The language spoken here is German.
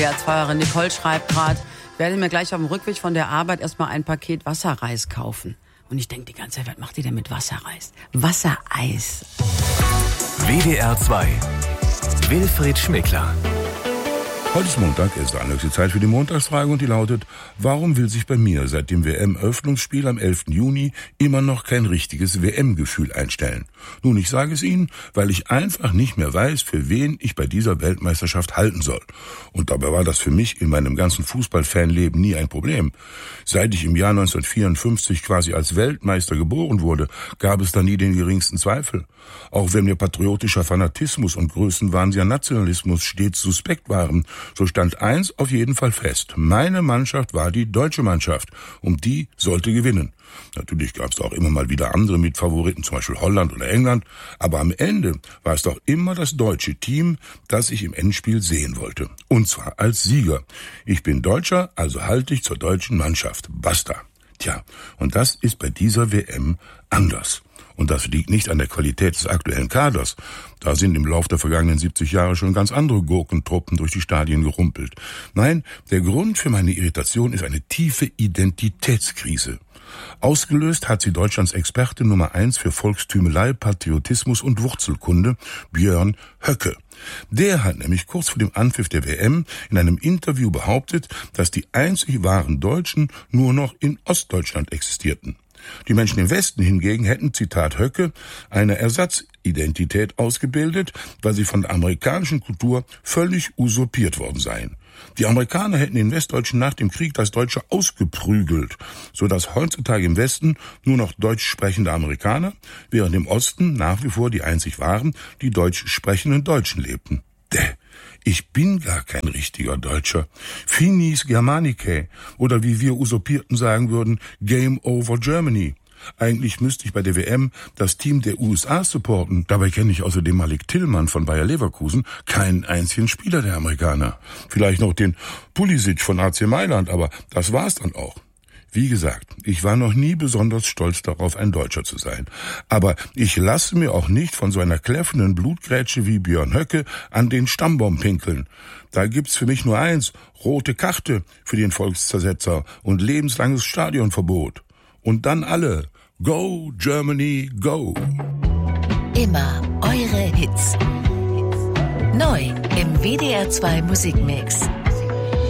Ja, 2 Jahre. Nicole schreibt gerade, ich werde mir gleich auf dem Rückweg von der Arbeit erstmal ein Paket Wasserreis kaufen. Und ich denke die ganze Zeit, was macht ihr denn mit Wasserreis? Wassereis. WDR 2. Wilfried Schmickler. Heute ist Montag, es ist die nächste Zeit für die Montagsfrage und die lautet: Warum will sich bei mir seit dem WM-Öffnungsspiel am 11. Juni immer noch kein richtiges WM-Gefühl einstellen? Nun, ich sage es Ihnen, weil ich einfach nicht mehr weiß, für wen ich bei dieser Weltmeisterschaft halten soll. Und dabei war das für mich in meinem ganzen Fußballfanleben nie ein Problem. Seit ich im Jahr 1954 quasi als Weltmeister geboren wurde, gab es da nie den geringsten Zweifel. Auch wenn mir patriotischer Fanatismus und größenwahnsinniger Nationalismus stets suspekt waren, so stand eins auf jeden Fall fest: Meine Mannschaft war die deutsche Mannschaft und die sollte gewinnen. Natürlich gab es auch immer mal wieder andere Mitfavoriten, zum Beispiel Holland oder England, aber am Ende war es doch immer das deutsche Team, das ich im Endspiel sehen wollte. Und zwar als Sieger. Ich bin Deutscher, also halte ich zur deutschen Mannschaft. Basta. Tja, und das ist bei dieser WM anders. Und das liegt nicht an der Qualität des aktuellen Kaders. Da sind im Lauf der vergangenen 70 Jahre schon ganz andere Gurkentruppen durch die Stadien gerumpelt. Nein, der Grund für meine Irritation ist eine tiefe Identitätskrise. Ausgelöst hat sie Deutschlands Experte Nummer 1 für Volkstümelei, Patriotismus und Wurzelkunde, Björn Höcke. Der hat nämlich kurz vor dem Anpfiff der WM in einem Interview behauptet, dass die einzig wahren Deutschen nur noch in Ostdeutschland existierten. Die Menschen im Westen hingegen hätten, Zitat Höcke, eine Ersatzidentität ausgebildet, weil sie von der amerikanischen Kultur völlig usurpiert worden seien. Die Amerikaner hätten den Westdeutschen nach dem Krieg das Deutsche ausgeprügelt, sodass heutzutage im Westen nur noch deutsch sprechende Amerikaner, während im Osten nach wie vor die einzig wahren, die deutsch sprechenden Deutschen lebten. Ich bin gar kein richtiger Deutscher. Finis Germanicae, oder wie wir Usurpierten sagen würden, Game over Germany. Eigentlich müsste ich bei der WM das Team der USA supporten. Dabei kenne ich außerdem Malik Tillmann von Bayer Leverkusen keinen einzigen Spieler der Amerikaner. Vielleicht noch den Pulisic von AC Mailand, aber das war's dann auch. Wie gesagt, ich war noch nie besonders stolz darauf, ein Deutscher zu sein. Aber ich lasse mir auch nicht von so einer kläffenden Blutgrätsche wie Björn Höcke an den Stammbaum pinkeln. Da gibt's für mich nur eins: rote Karte für den Volkszersetzer und lebenslanges Stadionverbot. Und dann alle: Go Germany, go! Immer eure Hits. Neu im WDR 2 Musikmix.